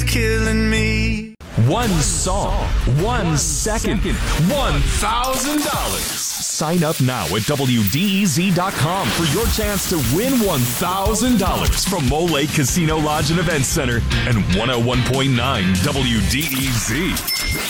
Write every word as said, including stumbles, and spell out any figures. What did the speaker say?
is killing me. One song, one second, one thousand dollars. Sign up now at W D E Z dot com for your chance to win one thousand dollars from Mole Lake Casino Lodge and Event Center and one oh one point nine W D E Z.